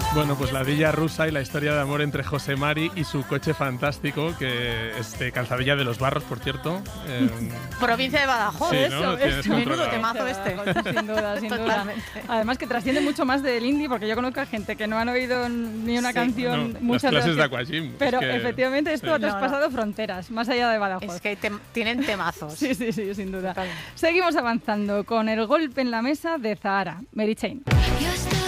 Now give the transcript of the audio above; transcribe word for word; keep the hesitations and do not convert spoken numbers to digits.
Bueno, pues la Villa Rusa y la historia de amor entre José Mari y su coche fantástico, que es de Calzadilla de los Barros, por cierto. Eh, Provincia de Badajoz, sí, eso, ¿no? Tienes eso. Menudo controlado. temazo este. Sin duda, sin duda. Totalmente. Además que trasciende mucho más del indie, porque yo conozco a gente que no han oído ni una Sí. canción, No, muchas las clases de las Aquagym. Pero es que, efectivamente esto sí. ha traspasado No, no. fronteras, más allá de Badajoz. Es que tem- tienen temazos. Sí, sí, sí, sin duda. Totalmente. Seguimos avanzando con el golpe en la mesa de Zahara, Mary Chain. Yo estoy